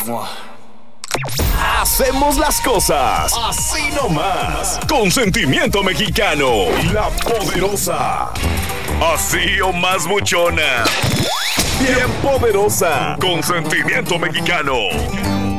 Hacemos las cosas así nomás, con sentimiento mexicano. La Poderosa. Así o más buchona. Bien poderosa, con sentimiento mexicano.